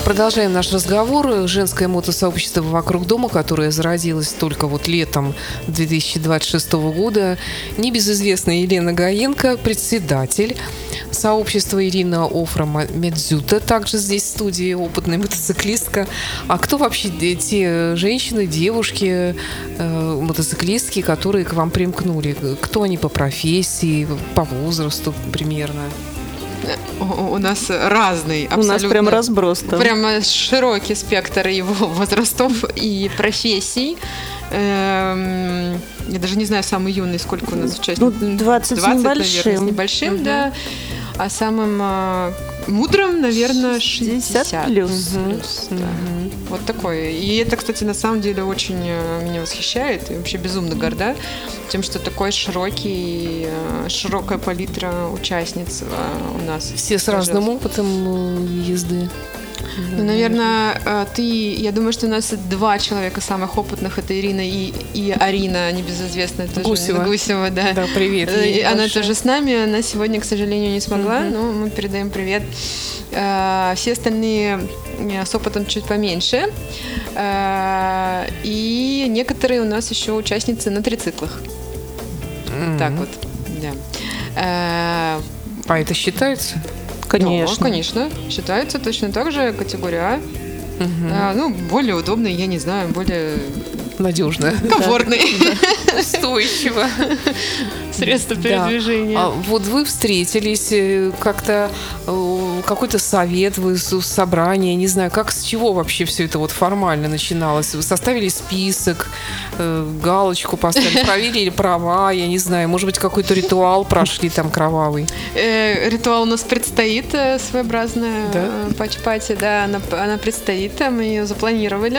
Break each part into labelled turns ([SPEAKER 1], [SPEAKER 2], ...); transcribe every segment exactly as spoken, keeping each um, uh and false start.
[SPEAKER 1] Продолжаем наш разговор. Женское мотосообщество «Вокруг дома», которое зародилось только вот летом две тысячи двадцать шестого года. Небезызвестная Елена Гаенко, председатель сообщества, Ирина Офра-Медзюта, также здесь в студии, опытная мотоциклистка. А кто вообще те женщины, девушки, э, мотоциклистки, которые к вам примкнули? Кто они по профессии, по возрасту примерно?
[SPEAKER 2] У нас разный, абсолютно.
[SPEAKER 3] У нас прям разброс. Там.
[SPEAKER 2] Прямо широкий спектр его возрастов и профессий. Эм, я даже не знаю, самый юный, сколько у нас участников.
[SPEAKER 3] Ну, двадцать, двадцать с небольшим.
[SPEAKER 2] Наверное, с небольшим, угу. Да. А самым э, мудрым, наверное, шестьдесят.
[SPEAKER 3] шестьдесят плюс.
[SPEAKER 2] Угу. плюс да. Угу. Вот такое. И это, кстати, на самом деле очень меня восхищает. И вообще безумно горда тем, что такой широкий, широкая палитра участниц у нас.
[SPEAKER 1] Все с разным опытом езды.
[SPEAKER 2] Ну, наверное, ты, я думаю, что у нас два человека самых опытных, это Ирина и, и Арина, небезызвестная тоже.
[SPEAKER 1] Гусева.
[SPEAKER 2] Гусева, да.
[SPEAKER 1] Да, привет.
[SPEAKER 2] И она большое. Тоже с нами, она сегодня, к сожалению, не смогла, угу. но мы передаем привет. Все остальные с опытом чуть поменьше. И некоторые у нас еще участницы на трициклах. Mm-hmm. Так вот, да.
[SPEAKER 1] А это считается?
[SPEAKER 3] Конечно.
[SPEAKER 2] Ну, конечно, считается точно так же категория А. Uh-huh. А, ну, более удобный, я не знаю, более...
[SPEAKER 1] Надежно.
[SPEAKER 2] Комфортный.
[SPEAKER 1] Устойчиво.
[SPEAKER 2] Средство передвижения.
[SPEAKER 1] Да. А вот вы встретились, как-то какой-то совет, вы собрание, не знаю, как, с чего вообще все это вот формально начиналось? Вы составили список, галочку поставили, проверили права, я не знаю, может быть, какой-то ритуал прошли там кровавый?
[SPEAKER 2] Э, ритуал у нас предстоит, своеобразная да? пати-пати, да, она, она предстоит, мы ее запланировали.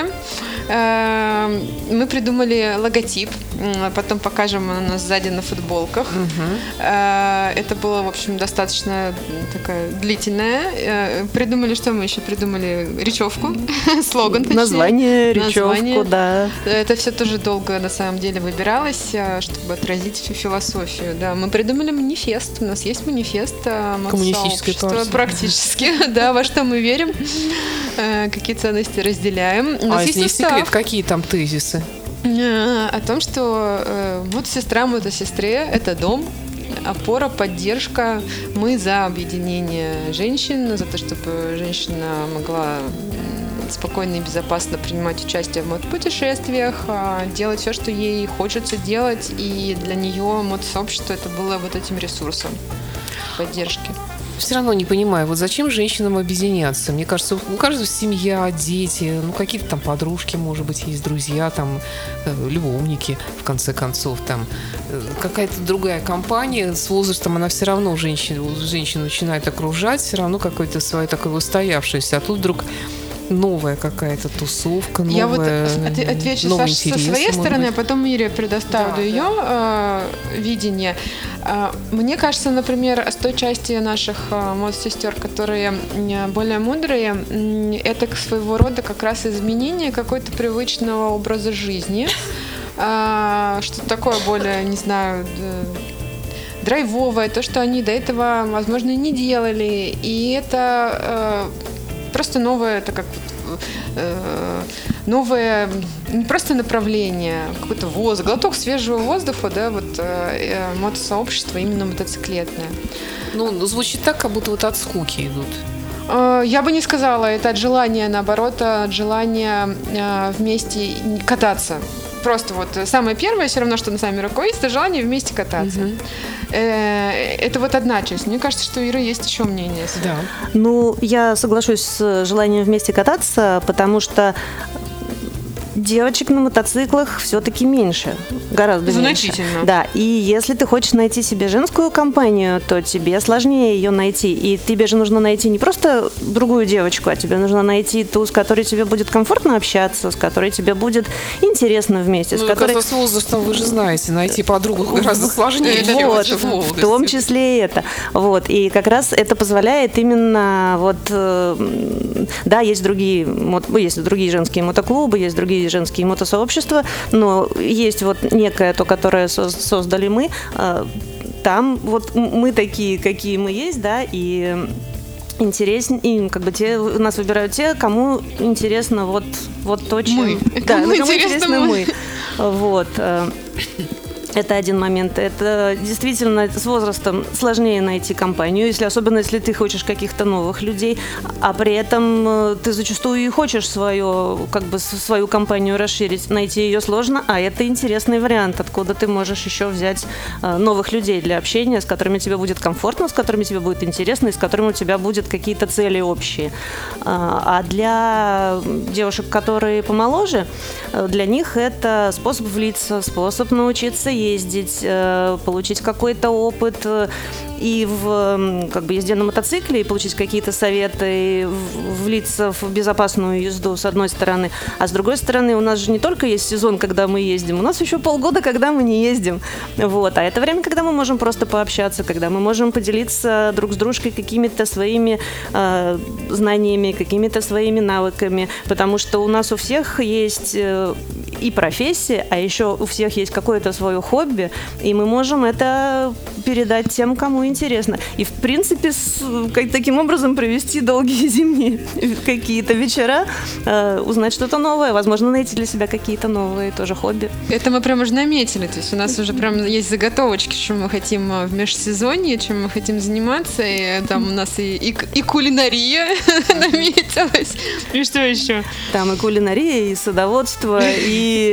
[SPEAKER 2] Э, мы придумали логотип, потом покажем у нас сзади на футболках. Угу. Это было, в общем, достаточно такая длительная. Придумали, что мы еще придумали? Речевку, слоган, точнее.
[SPEAKER 3] Название, речевку, Название. Да.
[SPEAKER 2] Это все тоже долго, на самом деле, выбиралось, чтобы отразить всю философию. Да, мы придумали манифест. У нас есть манифест мотосообщества. Практически, да, во что мы верим, какие ценности разделяем.
[SPEAKER 1] А если не секрет, какие там тезисы?
[SPEAKER 2] О том, что э, мотосестра мотосестре – это дом, опора, поддержка. Мы за объединение женщин, за то, чтобы женщина могла спокойно и безопасно принимать участие в мотопутешествиях, делать все, что ей хочется делать, и для нее мотосообщество это было вот этим ресурсом поддержки.
[SPEAKER 1] Все равно не понимаю, вот зачем женщинам объединяться? Мне кажется, у каждого семья, дети, ну какие-то там подружки, может быть, есть друзья, там э, любовники, в конце концов, там э, какая-то другая компания с возрастом, она все равно женщину, женщину начинает окружать, все равно какое-то свое такое устоявшееся, а тут вдруг новая какая-то тусовка, новая,
[SPEAKER 2] я вот отвечу
[SPEAKER 1] новый
[SPEAKER 2] Саша
[SPEAKER 1] интерес,
[SPEAKER 2] со своей стороны,
[SPEAKER 1] быть.
[SPEAKER 2] А потом Ире предоставлю да, ее да. Э, видение. Э, мне кажется, например, с той части наших э, мотосестер, которые более мудрые, э, это своего рода как раз изменение какой-то привычного образа жизни. Э, что-то такое более, не знаю... Э, драйвовое, то, что они до этого, возможно, и не делали. И это... Э, просто новое, это как э, новое, не просто направление, какой-то воздух, глоток свежего воздуха, да, вот э, мотосообщество именно мотоциклетное.
[SPEAKER 1] Ну, звучит так, как будто вот от скуки идут.
[SPEAKER 2] Э, я бы не сказала, это от желания, наоборот, от желания э, вместе кататься. Просто вот самое первое, все равно, что на сами рукой, это желание вместе кататься. Uh-huh. Это вот одна часть. Мне кажется, что у Иры есть еще мнение.
[SPEAKER 3] Да. Ну, я соглашусь с желанием вместе кататься, потому что девочек на мотоциклах все-таки меньше, гораздо
[SPEAKER 2] Значительно.
[SPEAKER 3] меньше. Да, и если ты хочешь найти себе женскую компанию, то тебе сложнее ее найти. И тебе же нужно найти не просто другую девочку, а тебе нужно найти ту, с которой тебе будет комфортно общаться, с которой тебе будет интересно вместе.
[SPEAKER 1] Ну,
[SPEAKER 3] с которой...
[SPEAKER 1] с возрастом, вы же знаете, найти подругу гораздо сложнее.
[SPEAKER 3] Вот, в том числе и это. Вот, и как раз это позволяет именно вот, да, есть другие, есть другие женские мотоклубы, есть другие женские мотосообщества, но есть вот некое то, которое создали мы. Там вот мы такие, какие мы есть, да, и интереснее, как бы те, нас выбирают те, кому интересно вот, вот то, чем...
[SPEAKER 2] Мы.
[SPEAKER 3] Да,
[SPEAKER 2] кому
[SPEAKER 3] кому
[SPEAKER 2] интересно
[SPEAKER 3] интересно
[SPEAKER 2] мы.
[SPEAKER 3] мы. Вот. Это один момент. Это действительно с возрастом сложнее найти компанию, если, особенно если ты хочешь каких-то новых людей, а при этом ты зачастую и хочешь свою, как бы, свою компанию расширить. Найти ее сложно, а это интересный вариант, откуда ты можешь еще взять новых людей для общения, с которыми тебе будет комфортно, с которыми тебе будет интересно и с которыми у тебя будут какие-то цели общие. А для девушек, которые помоложе, для них это способ влиться, способ научиться ездить, получить какой-то опыт и в как бы, езде на мотоцикле, и получить какие-то советы, и влиться в безопасную езду, с одной стороны. А с другой стороны, у нас же не только есть сезон, когда мы ездим, у нас еще полгода, когда мы не ездим. Вот. А это время, когда мы можем просто пообщаться, когда мы можем поделиться друг с дружкой какими-то своими э, знаниями, какими-то своими навыками, потому что у нас у всех есть э, и профессия, а еще у всех есть какое-то свое хобби, и мы можем это передать тем, кому интересно. И, в принципе, с, как, таким образом провести долгие зимние какие-то вечера, э, узнать что-то новое, возможно, найти для себя какие-то новые тоже хобби.
[SPEAKER 2] Это мы прям уже наметили, то есть у нас уже прям есть заготовочки, чем мы хотим в межсезонье, чем мы хотим заниматься, и там у нас и, и, и кулинария наметилась, и что еще?
[SPEAKER 3] Там и кулинария, и садоводство, и...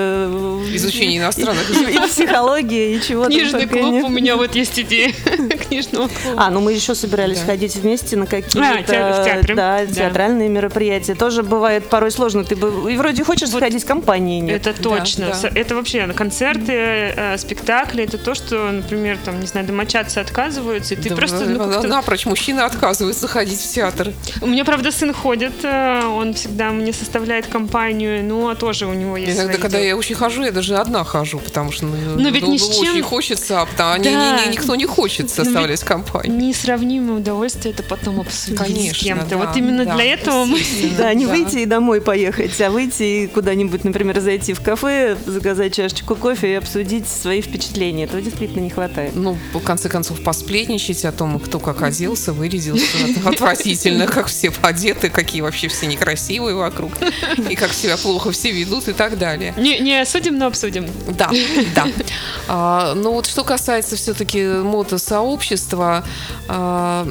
[SPEAKER 3] э,
[SPEAKER 1] Изучение иностранных
[SPEAKER 3] и, и психология, и чего-то.
[SPEAKER 2] Книжный клуб,
[SPEAKER 3] нет.
[SPEAKER 2] У меня вот есть идея книжного клуба.
[SPEAKER 3] А, ну мы еще собирались да. ходить вместе на какие-то
[SPEAKER 2] а, те, театры.
[SPEAKER 3] Да,
[SPEAKER 2] да.
[SPEAKER 3] театральные мероприятия. Тоже бывает порой сложно. Ты бы и вроде хочешь вот сходить в компании, нет.
[SPEAKER 2] Это точно.
[SPEAKER 1] Да, да.
[SPEAKER 2] Это вообще концерты, э, спектакли. Это то, что, например, там, не знаю, домочадцы отказываются, и ты
[SPEAKER 1] да,
[SPEAKER 2] просто...
[SPEAKER 1] Ну,
[SPEAKER 2] ну,
[SPEAKER 1] напрочь, мужчины отказываются ходить в театр.
[SPEAKER 2] У меня, правда, сын ходит, он всегда мне составляет компанию, но тоже у него есть
[SPEAKER 1] Иногда,
[SPEAKER 2] свои
[SPEAKER 1] когда
[SPEAKER 2] дела.
[SPEAKER 1] я очень хожу, я даже одна хожу, потому что ну,
[SPEAKER 2] но ведь
[SPEAKER 1] ну,
[SPEAKER 2] ни с чем...
[SPEAKER 1] очень хочется, а потому,
[SPEAKER 2] да.
[SPEAKER 1] не, не, никто не хочет составлять компанию.
[SPEAKER 2] Несравнимое удовольствие это потом обсудить
[SPEAKER 1] Конечно,
[SPEAKER 2] с кем-то.
[SPEAKER 1] Да,
[SPEAKER 2] вот именно
[SPEAKER 1] да,
[SPEAKER 2] для этого мы...
[SPEAKER 3] Да, не
[SPEAKER 1] да.
[SPEAKER 3] выйти и домой поехать, а выйти и куда-нибудь, например, зайти в кафе, заказать чашечку кофе и обсудить свои впечатления. Этого действительно не хватает.
[SPEAKER 1] Ну, в конце концов, посплетничать о том, кто как оделся, вырядился. Отвратительно, как все одеты, какие вообще все некрасивые вокруг, и как себя плохо все ведут и так далее.
[SPEAKER 2] Не, не осудим, но обсудим.
[SPEAKER 1] Да, да. А, но вот что касается все-таки мотосообщества, а,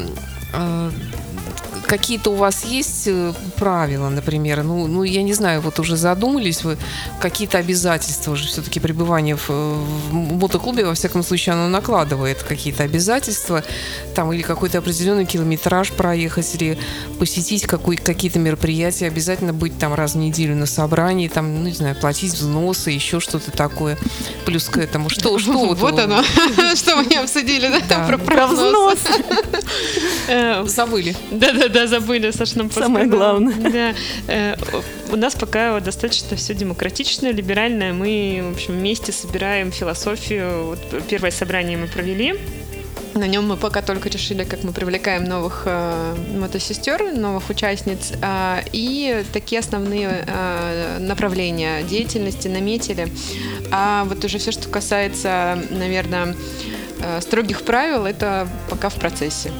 [SPEAKER 1] а, какие-то у вас есть правила, например? Ну, ну, я не знаю, вот уже задумались вы, какие-то обязательства уже все-таки пребывание в, в мотоклубе, во всяком случае, оно накладывает какие-то обязательства, там, или какой-то определенный километраж проехать, или посетить какой, какие-то мероприятия, обязательно быть там раз в неделю на собрании, там, ну, не знаю, платить взносы, еще что-то такое. Плюс к этому. Что, что вот,
[SPEAKER 2] вот оно, что мы не обсудили, да,
[SPEAKER 3] про взнос.
[SPEAKER 1] Забыли.
[SPEAKER 2] Да-да-да, забыли, Саша нам подсказала.
[SPEAKER 3] Самое главное.
[SPEAKER 2] Да. Э, у нас пока достаточно все демократично, либерально. Мы, в общем, вместе собираем философию. Вот первое собрание мы провели. На нем мы пока только решили, как мы привлекаем новых э, мотосестер, новых участниц. Э, и такие основные э, направления деятельности наметили. А вот уже все, что касается, наверное, э, строгих правил, это пока в процессе.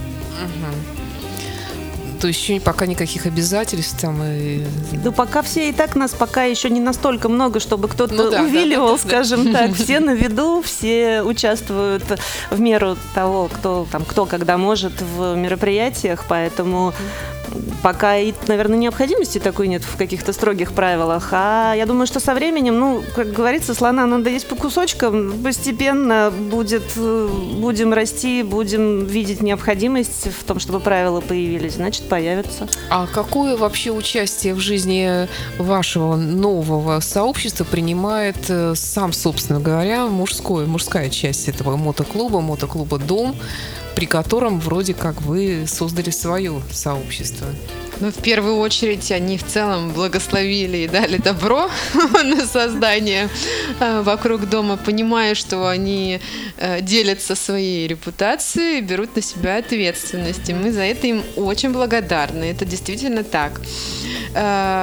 [SPEAKER 1] То есть еще пока никаких обязательств там и...
[SPEAKER 3] Ну, пока все и так нас пока еще не настолько много, чтобы кто-то
[SPEAKER 1] ну, да,
[SPEAKER 3] увиливал,
[SPEAKER 1] да, да,
[SPEAKER 3] скажем
[SPEAKER 1] да.
[SPEAKER 3] так. Все на виду, все участвуют в меру того, кто, там, кто когда может в мероприятиях, поэтому пока, и, наверное, необходимости такой нет в каких-то строгих правилах. А я думаю, что со временем, ну, как говорится, слона надо есть по кусочкам, постепенно будет, будем расти, будем видеть необходимость в том, чтобы правила появились, значит, появятся.
[SPEAKER 1] А какое вообще участие в жизни вашего нового сообщества принимает сам, собственно говоря, мужское, мужская часть этого мотоклуба, мотоклуба «Дом», при котором вроде как вы создали свое сообщество?
[SPEAKER 2] Ну, в первую очередь, они в целом благословили и дали добро на создание вокруг дома, понимая, что они делятся своей репутацией и берут на себя ответственность. И мы за это им очень благодарны. Это действительно так.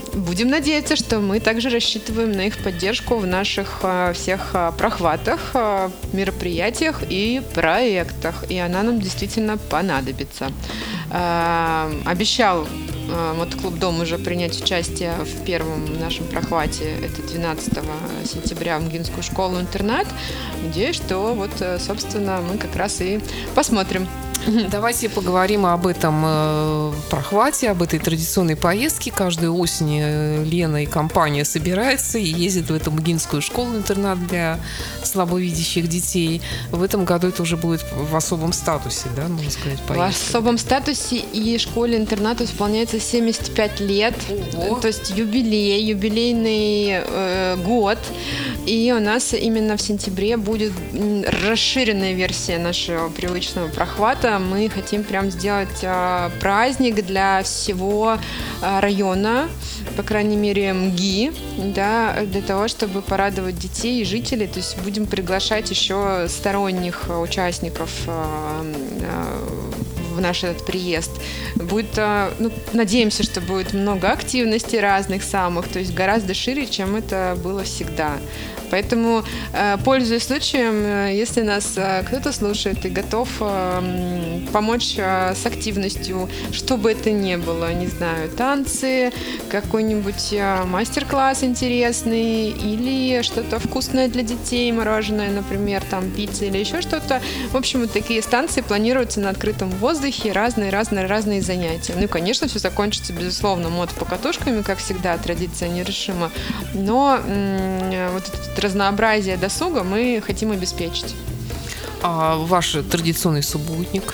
[SPEAKER 2] Будем надеяться, что мы также рассчитываем на их поддержку в наших э, всех э, прохватах, э, мероприятиях и проектах. И она нам действительно понадобится. Э, обещал э, мотоклуб «Дом» уже принять участие в первом нашем прохвате. Это двенадцатого сентября в Мгинскую школу-интернат. Надеюсь, что вот, собственно, мы как раз и посмотрим.
[SPEAKER 1] Давайте поговорим об этом э, прохвате, об этой традиционной поездке. Каждую осень э, Лена и компания собираются и ездят в эту Мгинскую школу-интернат для слабовидящих детей. В этом году это уже будет в особом статусе, да, можно сказать, поездка.
[SPEAKER 2] В особом статусе, и школе-интернату исполняется семьдесят пять лет. Ого. То есть юбилей, юбилейный э, год. И у нас именно в сентябре будет расширенная версия нашего привычного прохвата. Мы хотим прям сделать а, праздник для всего а, района, по крайней мере МГИ, да, для того, чтобы порадовать детей и жителей. То есть будем приглашать еще сторонних участников а, а, в наш этот приезд. Будет, ну, надеемся, что будет много активностей разных самых, то есть гораздо шире, чем это было всегда. Поэтому, пользуясь случаем, если нас кто-то слушает и готов помочь с активностью, что бы это ни было, не знаю, танцы, какой-нибудь мастер-класс интересный или что-то вкусное для детей, мороженое, например, там пицца или еще что-то. В общем, вот такие станции планируются на открытом воздухе, разные-разные-разные занятия. Ну и, конечно, все закончится, безусловно, мото-покатушками, как всегда, традиция нерушима. Но м- вот это разнообразие досуга мы хотим обеспечить.
[SPEAKER 1] А ваш традиционный субботник?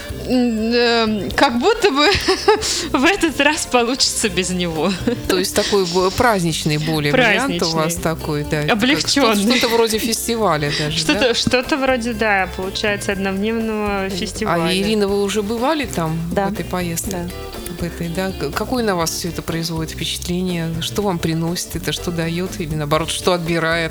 [SPEAKER 2] Как будто бы в этот раз получится без него.
[SPEAKER 1] То есть такой праздничный более
[SPEAKER 2] праздничный.
[SPEAKER 1] Вариант у вас такой, да?
[SPEAKER 2] Облегченный.
[SPEAKER 1] Что-то, что-то вроде фестиваля даже,
[SPEAKER 2] что-то,
[SPEAKER 1] да?
[SPEAKER 2] Что-то вроде, да, получается, однодневного фестиваля.
[SPEAKER 1] А, Ирина, вы уже бывали там,
[SPEAKER 3] да.
[SPEAKER 1] в этой поездке?
[SPEAKER 3] Да.
[SPEAKER 1] В этой, да? Какое на вас все это производит впечатление? Что вам приносит это, что дает? Или наоборот, что отбирает?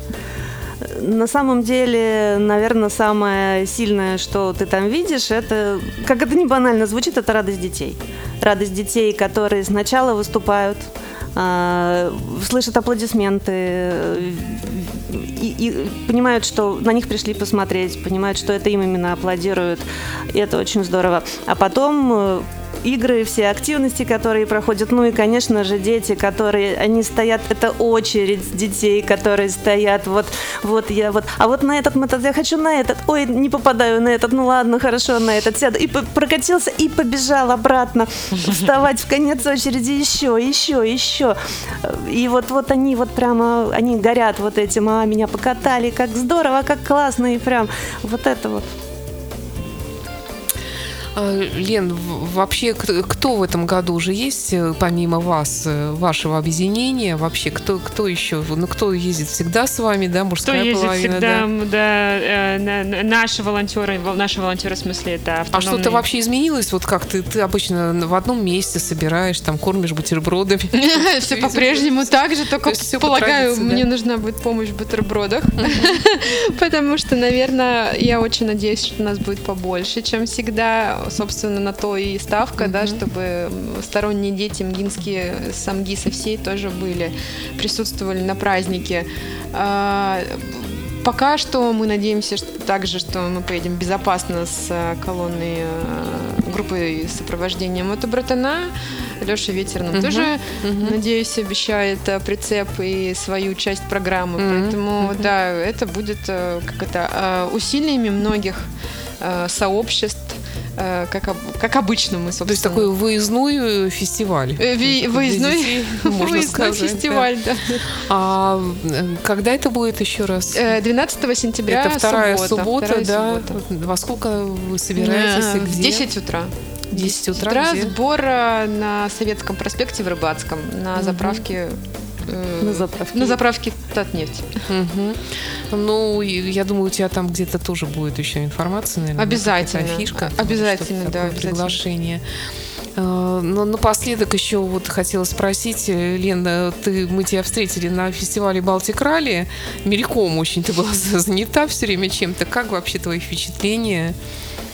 [SPEAKER 3] На самом деле, наверное, самое сильное, что ты там видишь, это, как это не банально звучит, это радость детей. Радость детей, которые сначала выступают, э, слышат аплодисменты и, и понимают, что на них пришли посмотреть, понимают, что это им именно аплодируют, и это очень здорово. А потом э, игры, все активности, которые проходят. Ну и, конечно же, дети, которые, они стоят, это очередь детей, которые стоят, вот, вот я вот, а вот на этот мотоцикл, я хочу на этот, ой, не попадаю на этот, ну ладно, хорошо, на этот сяду. И прокатился, и побежал обратно, вставать в конец очереди, еще, еще, еще. И вот, вот они вот прямо, они горят вот этим, а меня покатали, как здорово, как классно, и прям вот это вот.
[SPEAKER 1] Лен, вообще кто в этом году уже есть, помимо вас, вашего объединения, вообще кто, кто еще, ну кто ездит всегда с вами, да, мужская
[SPEAKER 4] кто ездит
[SPEAKER 1] половина,
[SPEAKER 4] всегда,
[SPEAKER 1] да?
[SPEAKER 4] да, да, наши волонтеры, наши волонтеры в смысле это автономные.
[SPEAKER 1] А что-то вообще изменилось, вот как ты, ты обычно в одном месте собираешь, там кормишь бутербродами?
[SPEAKER 2] Все по-прежнему так же, только, полагаю, мне нужна будет помощь в бутербродах, потому что, наверное, я очень надеюсь, что нас будет побольше, чем всегда. Собственно, на то и ставка, mm-hmm. да, чтобы сторонние дети мгинские, самги со всей тоже были, присутствовали на празднике. А, пока что мы надеемся что, также, что мы поедем безопасно с колонной группы сопровождения мотобратана. Леша Ветер нам uh-huh. тоже, uh-huh. надеюсь, обещает прицеп и свою часть программы. Uh-huh. Поэтому, uh-huh. да, это будет как это, усилиями многих сообществ, Как, как обычно мы, собственно.
[SPEAKER 1] То есть такой выездной фестиваль.
[SPEAKER 2] Ви, выездной детей, можно выездной сказать, фестиваль, да. да.
[SPEAKER 1] А когда это будет еще раз?
[SPEAKER 2] двенадцатого сентября,
[SPEAKER 1] это вторая
[SPEAKER 2] суббота.
[SPEAKER 1] суббота,
[SPEAKER 2] вторая
[SPEAKER 1] да.
[SPEAKER 2] суббота.
[SPEAKER 1] Во сколько вы собираетесь?
[SPEAKER 2] В десять утра.
[SPEAKER 1] десять утра,
[SPEAKER 2] утра
[SPEAKER 1] где?
[SPEAKER 2] Сбор на Советском проспекте в Рыбацком, на угу. заправке.
[SPEAKER 3] На заправке.
[SPEAKER 2] На заправке Татнефть.
[SPEAKER 1] Угу. Ну, я думаю, у тебя там где-то тоже будет еще информация, наверное.
[SPEAKER 2] Обязательно.
[SPEAKER 1] Афишка.
[SPEAKER 2] Обязательно, да. Обязательно.
[SPEAKER 1] Приглашение. Но напоследок еще вот хотела спросить, Лена, ты, мы тебя встретили на фестивале Балтик Ралли, мельком очень ты была занята все время чем-то. Как вообще твои впечатления?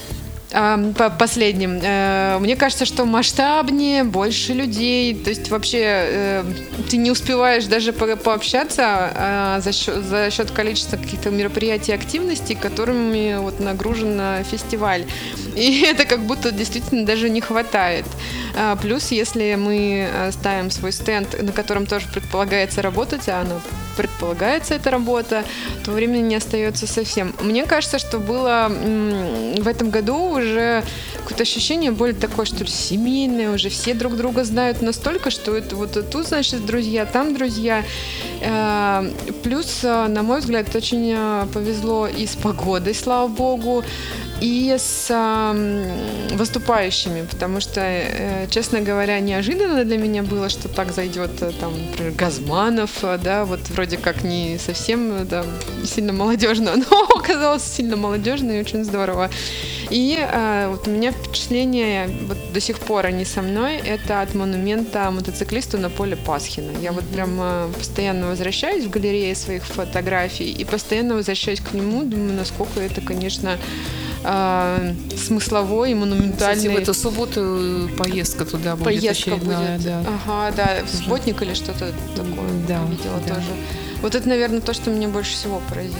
[SPEAKER 2] э, по последним. Э, мне кажется, что масштабнее, больше людей. То есть вообще э, ты не успеваешь даже по- пообщаться э, за, счет, за счет количества каких-то мероприятий, активностей, которыми вот нагружен фестиваль. И это как будто действительно даже не хватает. Э, плюс, если мы ставим свой стенд, на котором тоже предполагается работать, а она предполагается эта работа, то времени не остается совсем. Мне кажется, что было м- в этом году уже какое-то ощущение более такое, что ли, семейное, уже все друг друга знают настолько, что это вот тут, значит, друзья, там друзья. Э- плюс, на мой взгляд, очень повезло и с погодой, слава богу, и с э, выступающими, потому что, э, честно говоря, неожиданно для меня было, что так зайдет, там, например, Газманов, да, вот вроде как не совсем, да, сильно молодежно, но оказалось сильно молодежно и очень здорово. И э, вот у меня впечатление, вот до сих пор они со мной, это от монумента мотоциклисту на поле Пасхина. Я вот прям э, постоянно возвращаюсь в галерее своих фотографий и постоянно возвращаюсь к нему, думаю, насколько это, конечно, э, смысловой и монументальный.
[SPEAKER 1] Кстати, в эту субботу поездка туда будет.
[SPEAKER 2] Поездка
[SPEAKER 1] очередная,
[SPEAKER 2] будет.
[SPEAKER 1] Да.
[SPEAKER 2] Ага, да, в субботник или что-то такое.
[SPEAKER 1] Да,
[SPEAKER 2] Видела
[SPEAKER 1] да.
[SPEAKER 2] тоже. Вот это, наверное, то, что меня больше всего поразило.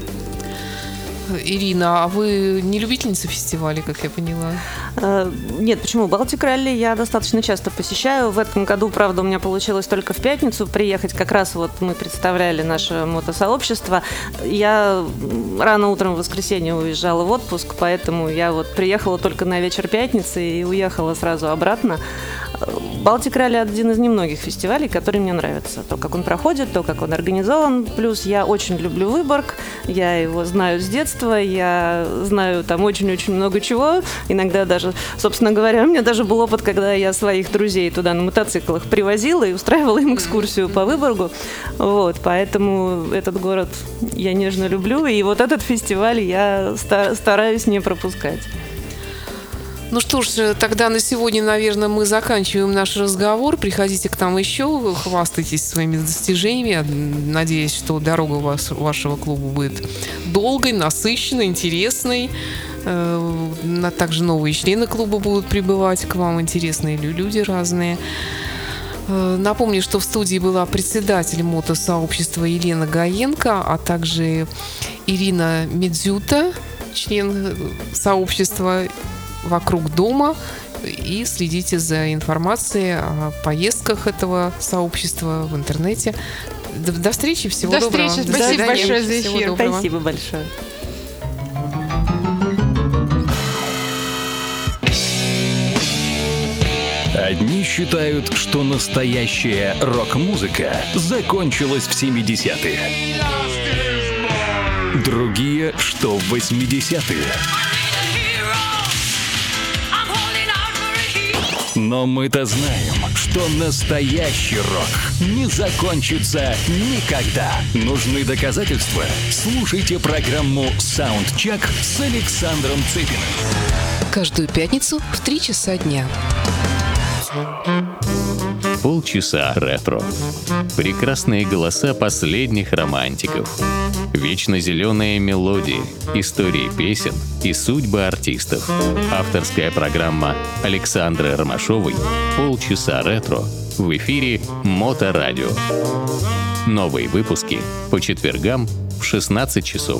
[SPEAKER 1] Ирина, а вы не любительница фестивалей, как я поняла?
[SPEAKER 3] Э, Нет, почему? Балтик ралли я достаточно часто посещаю. В этом году, правда, у меня получилось только в пятницу приехать. Как раз вот мы представляли наше мотосообщество. Я рано утром в воскресенье уезжала в отпуск, поэтому я вот приехала только на вечер пятницы и уехала сразу обратно. Балтик ралли один из немногих фестивалей, который мне нравится. То, как он проходит, то, как он организован. Плюс я очень люблю Выборг. Я его знаю с детства. Я знаю там очень-очень много чего. Иногда даже, собственно говоря, у меня даже был опыт, когда я своих друзей туда на мотоциклах привозила и устраивала им экскурсию по Выборгу. Вот, поэтому этот город я нежно люблю. И вот этот фестиваль я стараюсь не пропускать.
[SPEAKER 1] Ну что ж, тогда на сегодня, наверное, мы заканчиваем наш разговор. Приходите к нам еще, хвастайтесь своими достижениями. Надеюсь, что дорога у вас, вашего клуба будет долгой, насыщенной, интересной. Также новые члены клуба будут прибывать к вам, интересные люди разные. Напомню, что в студии была председатель мотосообщества Елена Гаенко, а также Ирина Медзюта, член сообщества «Вокруг дома». И следите за информацией о поездках этого сообщества в интернете. До, до встречи, всего
[SPEAKER 2] до
[SPEAKER 1] доброго.
[SPEAKER 2] Встречи.
[SPEAKER 1] До
[SPEAKER 2] Спасибо
[SPEAKER 1] свидания.
[SPEAKER 2] большое за
[SPEAKER 1] Всего
[SPEAKER 2] эфир.
[SPEAKER 1] доброго.
[SPEAKER 3] Спасибо большое.
[SPEAKER 5] Одни считают, что настоящая рок-музыка закончилась в семидесятые. Другие, что в восьмидесятые. Но мы-то знаем, что настоящий рок не закончится никогда. Нужны доказательства? Слушайте программу «Саундчек» с Александром Цыпиным.
[SPEAKER 1] Каждую пятницу в три часа дня.
[SPEAKER 6] Полчаса ретро. Прекрасные голоса последних романтиков. Вечно зеленые мелодии, истории песен и судьбы артистов. Авторская программа Александры Ромашовой «Полчаса ретро» в эфире Моторадио. Новые выпуски по четвергам в шестнадцать часов.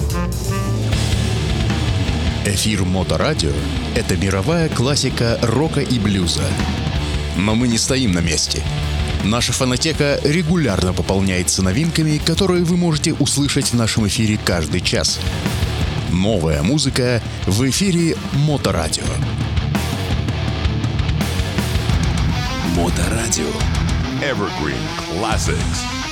[SPEAKER 7] Эфир Моторадио – это мировая классика рока и блюза. Но мы не стоим на месте. Наша фонотека регулярно пополняется новинками, которые вы можете услышать в нашем эфире каждый час. Новая музыка в эфире Моторадио.
[SPEAKER 8] Моторадио. Evergreen Classics.